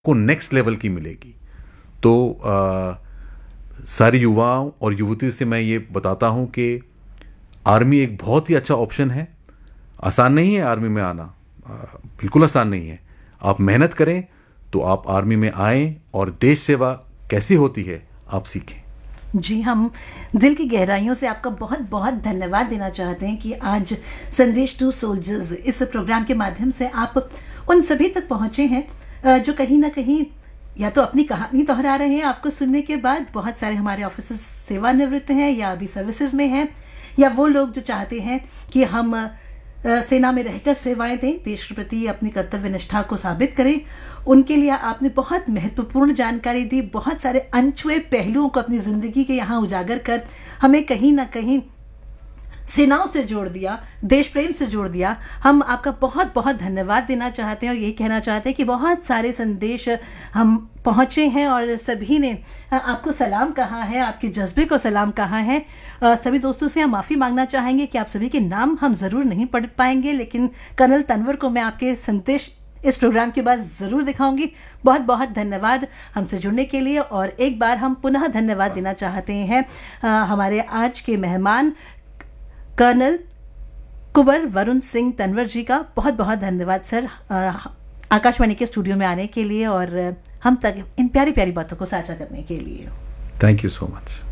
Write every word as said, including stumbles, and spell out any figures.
को next level की मिलेगी। तो आ, सारे युवाओं और युवतियों से मैं ये बताता हूँ कि आर्मी एक बहुत ही अच्छा ऑप्शन है। आसान नहीं है आर्मी में आना, आ, बिल्कुल आसान नहीं है। आप मेहनत करें तो आप आर्मी में आएँ और देश सेवा कैसी होती है आप सीखें। जी, हम दिल की गहराइयों से आपका बहुत बहुत धन्यवाद देना चाहते हैं कि आज संदेश टू सोल्जर्स इस प्रोग्राम के माध्यम से आप उन सभी तक पहुँचे हैं जो कहीं ना कहीं या तो अपनी कहानी दोहरा रहे हैं। आपको सुनने के बाद बहुत सारे हमारे ऑफिसर्स सेवानिवृत्त हैं या अभी सर्विसेज में हैं, या वो लोग जो चाहते हैं कि हम सेना में रहकर सेवाएं दें, देश के प्रति अपनी कर्तव्य निष्ठा को साबित करें। उनके लिए आपने बहुत महत्वपूर्ण जानकारी दी, बहुत सारे अनछुए पहलुओं को अपनी ज़िंदगी के यहाँ उजागर कर हमें कहीं ना कहीं सेनाओं से जोड़ दिया, देश प्रेम से जोड़ दिया। हम आपका बहुत बहुत धन्यवाद देना चाहते हैं और यही कहना चाहते हैं कि बहुत सारे संदेश हम पहुँचे हैं और सभी ने आपको सलाम कहा है, आपके जज्बे को सलाम कहा है। सभी दोस्तों से हम माफ़ी मांगना चाहेंगे कि आप सभी के नाम हम ज़रूर नहीं पढ़ पाएंगे, लेकिन कर्नल तनवर को मैं आपके संदेश इस प्रोग्राम के बाद ज़रूर दिखाऊंगी। बहुत बहुत धन्यवाद हमसे जुड़ने के लिए। और एक बार हम पुनः धन्यवाद देना चाहते हैं हमारे आज के मेहमान कर्नल कुंवर वरुण सिंह तनवर जी का। बहुत बहुत धन्यवाद सर आकाशवाणी के स्टूडियो में आने के लिए और हम तक इन प्यारी प्यारी बातों को साझा करने के लिए। Thank you so much.